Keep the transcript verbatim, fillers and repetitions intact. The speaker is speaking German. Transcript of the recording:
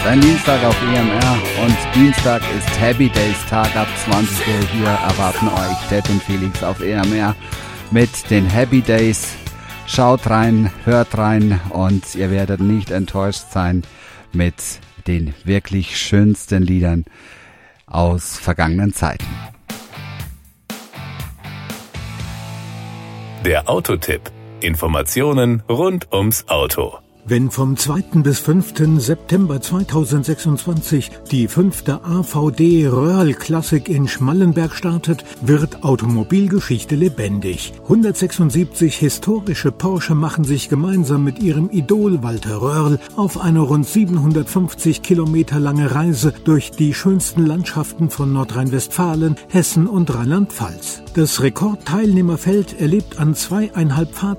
Dein Dienstag auf E M R und Dienstag ist Happy Days Tag. Ab zwanzig Uhr hier erwarten euch Ted und Felix auf E M R mit den Happy Days. Schaut rein, hört rein und ihr werdet nicht enttäuscht sein mit den wirklich schönsten Liedern aus vergangenen Zeiten. Der Autotipp. Informationen rund ums Auto. Wenn vom zweiten bis fünften September zweitausendsechsundzwanzig die fünfte A V D Röhrl Classic in Schmallenberg startet, wird Automobilgeschichte lebendig. hundertsechsundsiebzig historische Porsche machen sich gemeinsam mit ihrem Idol Walter Röhrl auf eine rund siebenhundertfünfzig Kilometer lange Reise durch die schönsten Landschaften von Nordrhein-Westfalen, Hessen und Rheinland-Pfalz. Das Rekordteilnehmerfeld erlebt an zweieinhalb Fahrten